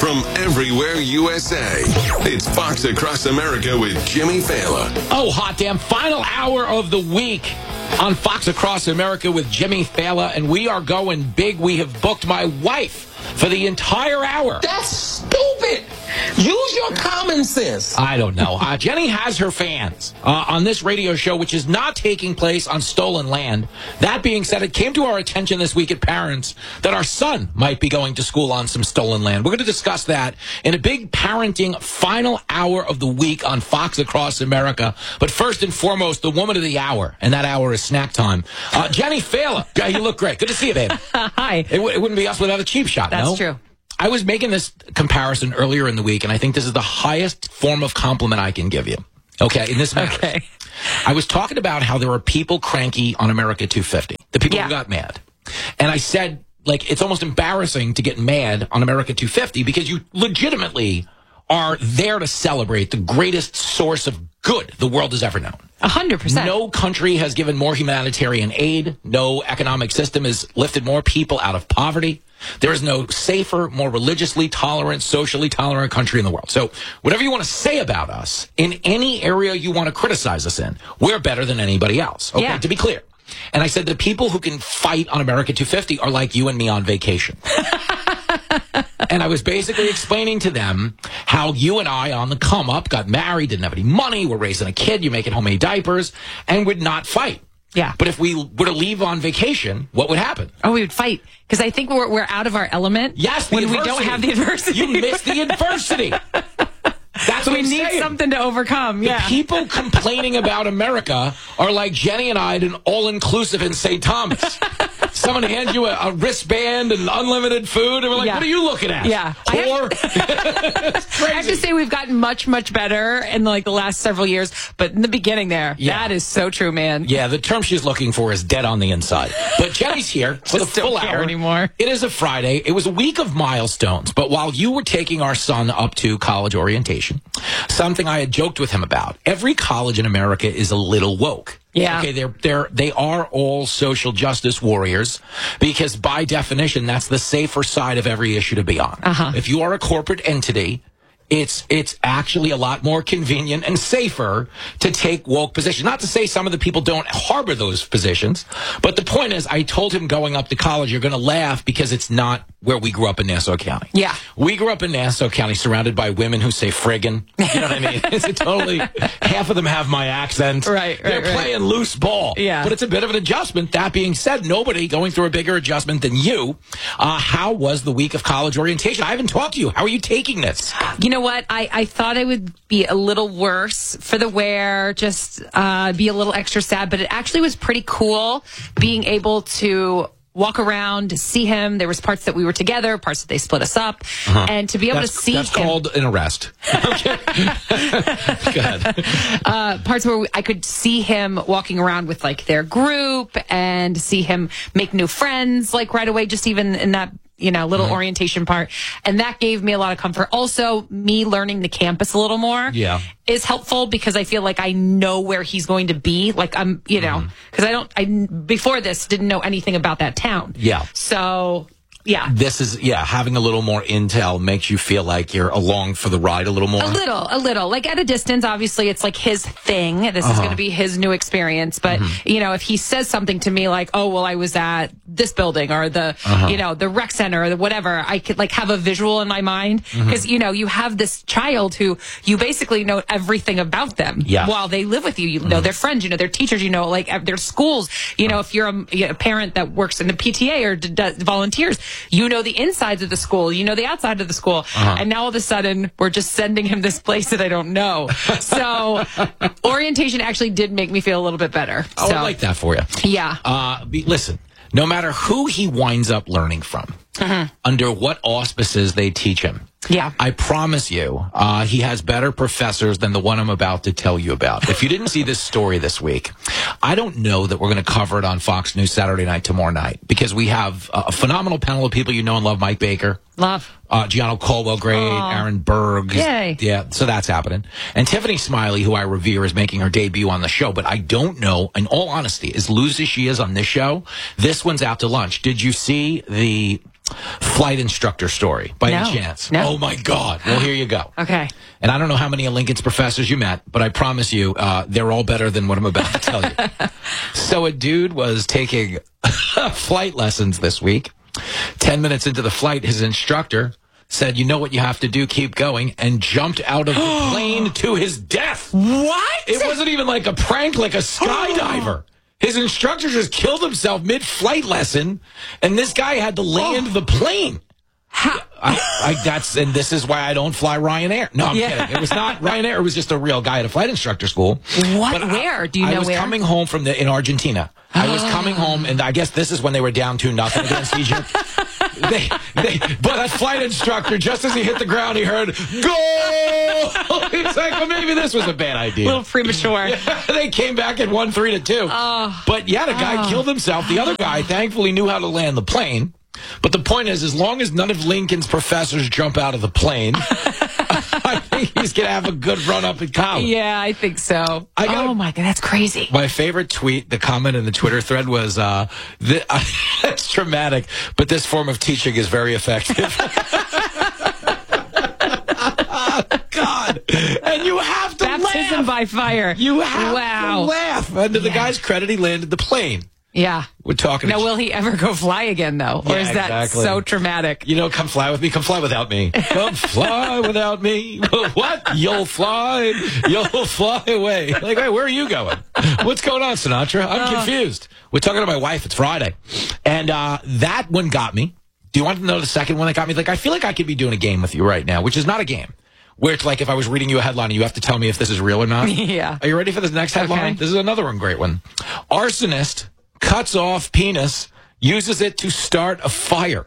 from everywhere USA. It's Fox Across America with Jimmy Fallon. Oh, hot damn. Final hour of the week on Fox Across America with Jimmy Fallon, and we are going big. We have booked my wife for the entire hour. That's stupid. Use your common sense. I don't know. Jenny has her fans on this radio show, which is not taking place on stolen land. That being said, it came to our attention this week at Parents that our son might be going to school on some stolen land. We're going to discuss that in a big parenting final hour of the week on Fox Across America. But first and foremost, the woman of the hour, and that hour is snack time. Jenny Fallon. You look great. Good to see you, babe. Hi. It wouldn't be us without a cheap shot, That's no? true. I was making this comparison earlier in the week, and I think this is the highest form of compliment I can give you. Okay, in this matter. Okay. I was talking about how there are people cranky on America 250. The people who got mad. And I said, like, it's almost embarrassing to get mad on America 250 because you legitimately are there to celebrate the greatest source of good the world has ever known. 100%. No country has given more humanitarian aid. No economic system has lifted more people out of poverty. There is no safer, more religiously tolerant, socially tolerant country in the world. So whatever you want to say about us, in any area you want to criticize us in, we're better than anybody else. Okay, to be clear. And I said the people who can fight on America 250 are like you and me on vacation. And I was basically explaining to them how you and I on the come up got married, didn't have any money, we're raising a kid, you're making homemade diapers, and would not fight. Yeah. But if we were to leave on vacation, what would happen? Oh, we would fight. Because I think we're out of our element. Yes, when we don't have the adversity. You miss the adversity. That's so what we need saying. something to overcome. The people complaining about America are like Jenny and I at an all-inclusive in St. Thomas. Someone hands you a wristband and unlimited food, and we're like, what are you looking at? Yeah. Whore? I have to say we've gotten much, much better in like the last several years. But in the beginning there, that is so true, man. Yeah, the term she's looking for is dead on the inside. But Jenny's here for the full hour. Anymore. It is a Friday. It was a week of milestones. But while you were taking our son up to college orientation, something I had joked with him about, every college in America is a little woke. Yeah. Okay, they are all social justice warriors because by definition, that's the safer side of every issue to be on. If you are a corporate entity, it's actually a lot more convenient and safer to take woke positions. Not to say some of the people don't harbor those positions, but the point is, I told him going up to college, you're going to laugh because it's not where we grew up in Nassau County. Yeah. We grew up in Nassau County surrounded by women who say friggin'. You know what I mean? It's totally, half of them have my accent. Right. They're playing loose ball. Yeah. But it's a bit of an adjustment. That being said, nobody going through a bigger adjustment than you. How was the week of college orientation? I haven't talked to you. How are you taking this? You know what? I thought it would be a little worse for the wear, just be a little extra sad, but it actually was pretty cool being able to walk around, see him. There was parts that we were together, parts that they split us up, and to be able to see that's him. Called an arrest. Okay. Go ahead. Parts where I could see him walking around with like their group and see him make new friends like right away, just even in that little orientation part. And that gave me a lot of comfort. Also, me learning the campus a little more is helpful because I feel like I know where he's going to be. Like I'm, because I before this didn't know anything about that town. Yeah. So, yeah. This is, having a little more intel makes you feel like you're along for the ride a little more. A little. Like at a distance, obviously, it's like his thing. This is going to be his new experience. But, if he says something to me like, oh, well, I was at this building or the, the rec center or the whatever, I could like have a visual in my mind. Because, you have this child who you basically know everything about them while they live with you. You know their friends, their teachers, like their schools. If you're a parent that works in the PTA or does volunteers, you know the insides of the school, you know the outside of the school, and now all of a sudden we're just sending him this place that I don't know. So orientation actually did make me feel a little bit better. Oh, so, I like that for you. Yeah. Listen, no matter who he winds up learning from, under what auspices they teach him, I promise you, he has better professors than the one I'm about to tell you about. If you didn't see this story this week, I don't know that we're going to cover it on Fox News Saturday night, tomorrow night, because we have a phenomenal panel of people you know and love. Mike Baker. Love. Gianno Colwell, great. Aaron Berg. Yay. Yeah, so that's happening. And Tiffany Smiley, who I revere, is making her debut on the show. But I don't know, in all honesty, as loose as she is on this show, this one's out to lunch. Did you see the flight instructor story by any chance? No. Oh, my God. Well, here you go. Okay. And I don't know how many of Lincoln's professors you met, but I promise you, they're all better than what I'm about to tell you. So a dude was taking flight lessons this week. 10 minutes into the flight, his instructor said, you know what you have to do, keep going, and jumped out of the plane to his death. What? It wasn't even like a prank, like a skydiver. His instructor just killed himself mid-flight lesson, and this guy had to land the plane. And this is why I don't fly Ryanair. No, I'm kidding. It was not Ryanair. It was just a real guy at a flight instructor school. What? Where? Do you know where? I was coming home from in Argentina. I was coming home, and I guess this is when they were down 2-0 against Egypt. But that flight instructor, just as he hit the ground, he heard, "Go!" He's like, well, maybe this was a bad idea. A little premature. They came back and won 3-2. But yeah, the guy killed himself. The other guy, thankfully, knew how to land the plane. But the point is, as long as none of Lincoln's professors jump out of the plane, I think he's going to have a good run up in college. Yeah, I think so. Oh, my God, that's crazy. My favorite tweet, the comment in the Twitter thread was, it's dramatic, but this form of teaching is very effective. God. And you have to Baptism laugh. by fire. You have to laugh. And to the guy's credit, he landed the plane. Yeah. We're talking. Now, will he ever go fly again, though? Or is that so traumatic? You know, come fly with me. Come fly without me. Come fly without me. What? You'll fly. You'll fly away. Like, hey, where are you going? What's going on, Sinatra? I'm confused. We're talking to my wife. It's Friday. And that one got me. Do you want to know the second one that got me? Like, I feel like I could be doing a game with you right now, which is not a game. Where it's like if I was reading you a headline and you have to tell me if this is real or not. Yeah. Are you ready for this next headline? Okay. This is another one, great one. Arsonist cuts off penis, uses it to start a fire.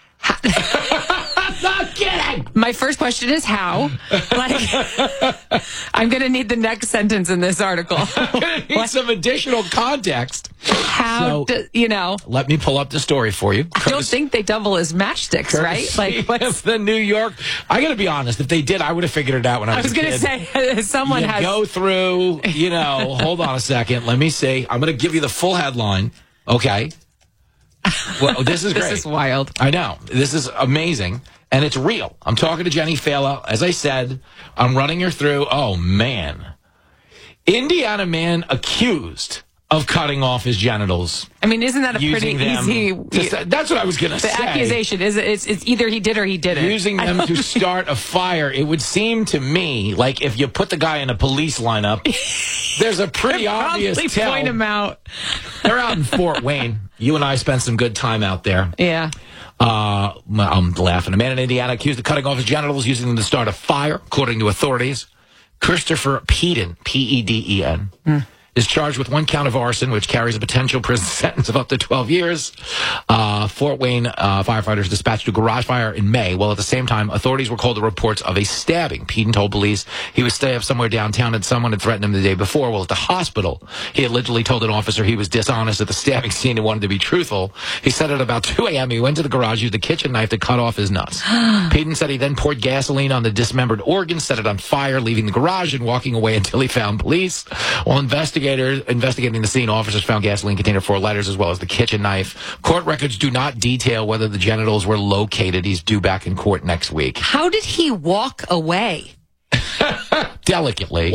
Not kidding. My first question is how? Like, I'm going to need the next sentence in this article. I'm going to need some additional context. How, Let me pull up the story for you. I don't think they double as matchsticks, right? Like, what's the New York? I got to be honest. If they did, I would have figured it out when I was a kid. I was going to say, someone you has. Go through, hold on a second. Let me see. I'm going to give you the full headline. Okay. Well, this is great. This is wild. I know. This is amazing. And it's real. I'm talking to Jenny Fela. As I said, I'm running her through. Oh, man. Indiana man accused of cutting off his genitals. I mean, isn't that a pretty easy... That's what I was going to say. The accusation is it's either he did or he didn't. Using them to start a fire. It would seem to me like if you put the guy in a police lineup, there's a pretty obvious tell. Point him out. They're out in Fort Wayne. You and I spent some good time out there. Yeah. I'm laughing. A man in Indiana accused of cutting off his genitals using them to start a fire, according to authorities. Christopher Peden, P-E-D-E-N, is charged with one count of arson, which carries a potential prison sentence of up to 12 years. Fort Wayne firefighters dispatched a garage fire in May, while at the same time, authorities were called to reports of a stabbing. Peden told police he was staying up somewhere downtown and someone had threatened him the day before. While at the hospital, he allegedly told an officer he was dishonest at the stabbing scene and wanted to be truthful. He said at about 2 a.m. he went to the garage, used a kitchen knife to cut off his nuts. Peden said he then poured gasoline on the dismembered organ, set it on fire, leaving the garage and walking away until he found police. While investigating the scene, officers found gasoline container 4 lighters as well as the kitchen knife. Court records do not detail whether the genitals were located. He's due back in court next week. How did he walk away? Delicately.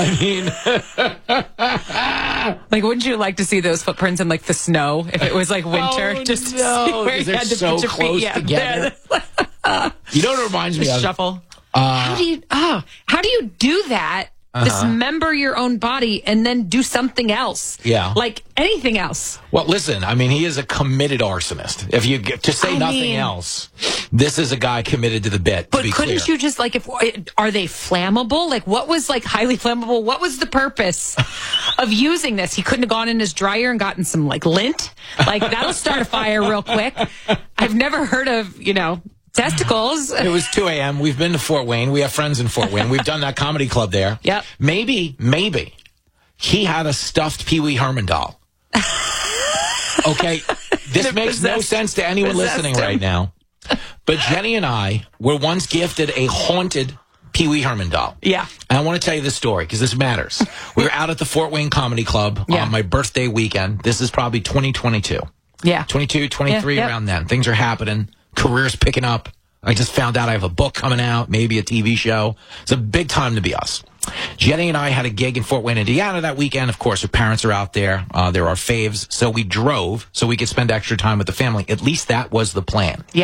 Like, wouldn't you like to see those footprints in like the snow if it was like winter? Oh, just to no, see where they're so close together. You know what it reminds me of? Shuffle. How do you do that? Dismember your own body and then do something else. Yeah. Like anything else. Well, listen, I mean, he is a committed arsonist. If you get to say nothing else, this is a guy committed to the bit. But couldn't you just like, are they flammable? Like, what was like highly flammable? What was the purpose of using this? He couldn't have gone in his dryer and gotten some like lint. Like, that'll start a fire real quick. I've never heard of, testicles. It was 2 a.m. We've been to Fort Wayne. We have friends in Fort Wayne. We've done that comedy club there. Yep. Maybe he had a stuffed Pee Wee Herman doll. Okay, this makes no sense to anyone listening right now. But Jenny and I were once gifted a haunted Pee Wee Herman doll. Yeah. And I want to tell you this story because this matters. We were out at the Fort Wayne Comedy Club on my birthday weekend. This is probably 2022. Yeah. 22, 23, around then. Things are happening. Career's picking up. I just found out I have a book coming out, maybe a TV show. It's a big time to be us. Jenny and I had a gig in Fort Wayne, Indiana that weekend. Of course, her parents are out there. They're our faves. So we drove so we could spend extra time with the family. At least that was the plan. Yeah.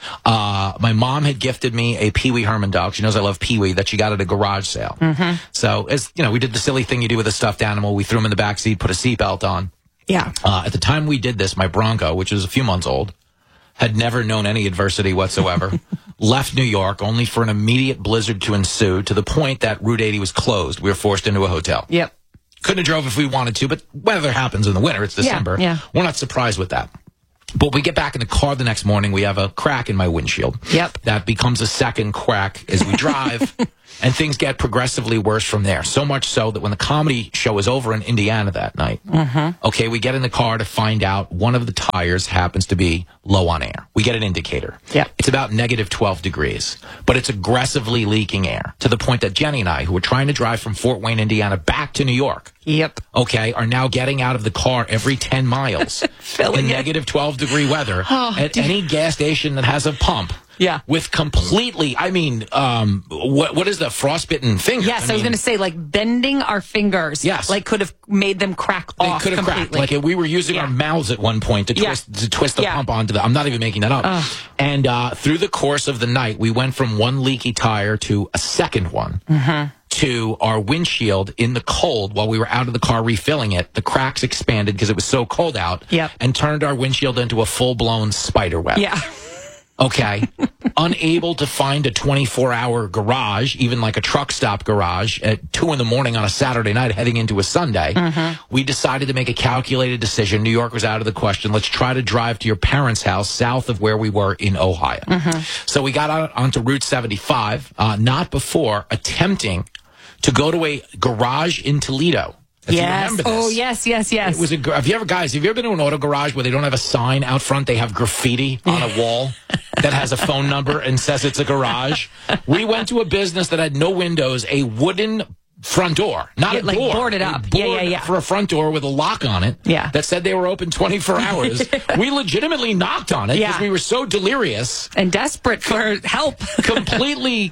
My mom had gifted me a Pee Wee Herman dog. She knows I love Pee Wee, that she got at a garage sale. Mm-hmm. So, as you know, we did the silly thing you do with a stuffed animal. We threw him in the back seat, put a seatbelt on. Yeah. At the time we did this, my Bronco, which was a few months old, had never known any adversity whatsoever, left New York only for an immediate blizzard to ensue, to the point that Route 80 was closed. We were forced into a hotel. Yep. Couldn't have drove if we wanted to, but weather happens in the winter. It's December. Yeah. We're not surprised with that. But we get back in the car the next morning, we have a crack in my windshield. Yep. That becomes a second crack as we drive, and things get progressively worse from there. So much so that when the comedy show was over in Indiana that night, okay, we get in the car to find out one of the tires happens to be low on air. We get an indicator. Yep. It's about negative 12 degrees, but it's aggressively leaking air, to the point that Jenny and I, who were trying to drive from Fort Wayne, Indiana back to New York, Yep. okay, are now getting out of the car every 10 miles in negative 12 degree weather at any gas station that has a pump. Yeah. With completely, I mean, what is the frostbitten finger? Yes, I was going to say, like, bending our fingers. Yes. Like, could have made them crack off They could have completely. cracked. Like, we were using our mouths at one point to twist the pump onto the, I'm not even making that up. And through the course of the night, we went from one leaky tire to a second one. To our windshield in the cold while we were out of the car refilling it. The cracks expanded because it was so cold out. Yep. And turned our windshield into a full-blown spider web. Yeah. Okay. Unable to find a 24-hour garage, even like a truck stop garage, at 2 in the morning on a Saturday night heading into a Sunday. We decided to make a calculated decision. New York was out of the question. Let's try to drive to your parents' house south of where we were in Ohio. So we got out onto Route 75, not before attempting to go to a garage in Toledo. If you remember this. Oh, yes. It was have you ever been to an auto garage where they don't have a sign out front? They have graffiti on a wall that has a phone number and says it's a garage. We went to a business that had no windows, a wooden front door, not a like door. boarded up. Yeah. For a front door with a lock on it. Yeah. That said they were open 24 hours. We legitimately knocked on it because we were so delirious and desperate for help. Completely,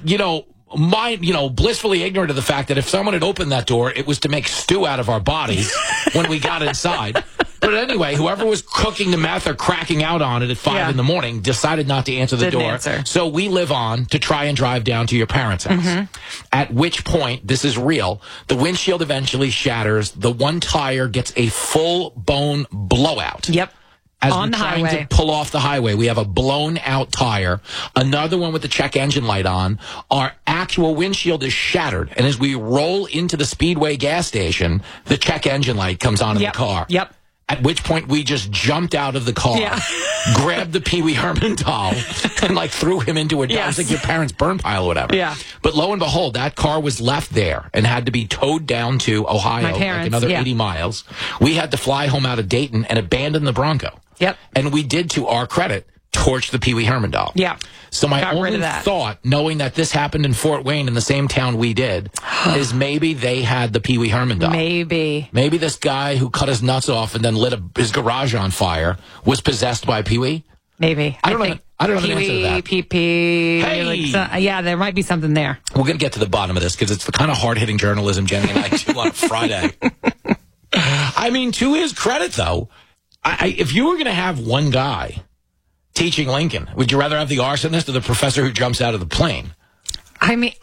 blissfully ignorant of the fact that if someone had opened that door, it was to make stew out of our bodies when we got inside. But anyway, whoever was cooking the meth or cracking out on it at 5 in the morning decided not to answer the Didn't door. answer. So we live on to try and drive down to your parents' house. At which point, this is real, the windshield eventually shatters. The one tire gets a full-bone blowout. Yep. As on we're the trying highway. to pull off the highway, we have a blown out tire, another one with the check engine light on. Our actual windshield is shattered. And as we roll into the Speedway gas station, the check engine light comes on in the car. Yep. At which point we just jumped out of the car, grabbed the Pee Wee Herman doll, and threw him into a Yes. like your parents' burn pile or whatever. Yeah. But lo and behold, that car was left there and had to be towed down to Ohio, My parents, another 80 miles. We had to fly home out of Dayton and abandon the Bronco. Yep. And we did, to our credit, torch the Pee Wee Herman doll. Yeah. So my Got rid only of that. thought, knowing that this happened in Fort Wayne in the same town we did, is maybe they had the Pee Wee Herman doll. Maybe Maybe this guy who cut his nuts off and then lit his garage on fire was possessed by Pee Wee. Maybe. I don't know the answer to that. PP. Hey! There might be something there. We're going to get to the bottom of this because it's the kind of hard-hitting journalism Jenny and I do on a Friday. I mean, to his credit, though, if you were going to have one guy teaching Lincoln, would you rather have the arsonist or the professor who jumps out of the plane? I mean,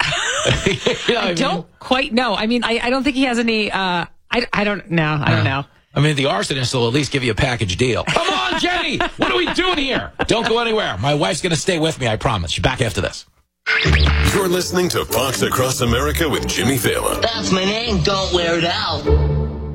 I don't quite know. I mean, I don't think he has any. I don't know. I don't know. I mean, the arsonist will at least give you a package deal. Come on, Jenny! What are we doing here? Don't go anywhere. My wife's going to stay with me, I promise. She's back after this. You're listening to Fox Across America with Jimmy Fallon. That's my name. Don't wear it out.